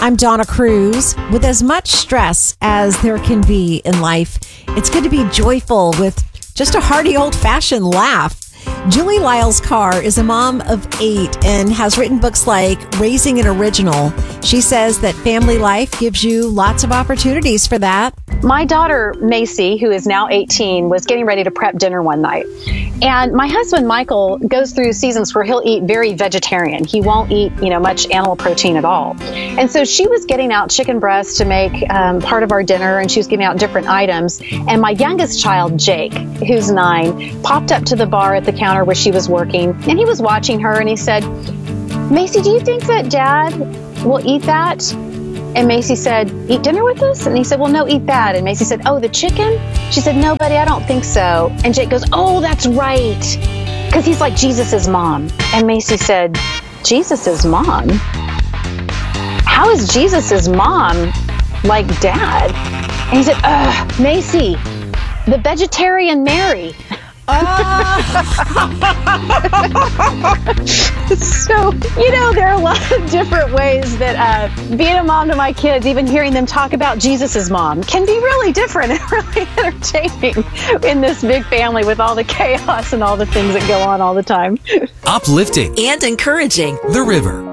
I'm Donna Cruz. With as much stress as there can be in life, it's good to be joyful with just a hearty old-fashioned laugh. Julie Lyles Carr is a mom of 8 and has written books like Raising an Original. She says that family life gives you lots of opportunities for that. My daughter, Macy, who is now 18, was getting ready to prep dinner one night. And my husband, Michael, goes through seasons where he'll eat very vegetarian. He won't eat, much animal protein at all. And so she was getting out chicken breast to make part of our dinner, and she was getting out different items. And my youngest child, Jake, who's 9, popped up to the bar at the counter where she was working, and he was watching her, and he said, "Macy, do you think that Dad will eat that?" And Macy said, "Eat dinner with us?" And he said, "Well, no, eat that." And Macy said, "Oh, the chicken?" She said, "No, buddy, I don't think so." And Jake goes, "Oh, that's right, because he's like Jesus' mom." And Macy said, "Jesus' mom? How is Jesus' mom like Dad?" And he said, "Macy, the vegetarian Mary." So, there are a lot of different ways that being a mom to my kids, even hearing them talk about Jesus' mom, can be really different and really entertaining in this big family with all the chaos and all the things that go on all the time. Uplifting and encouraging. The River.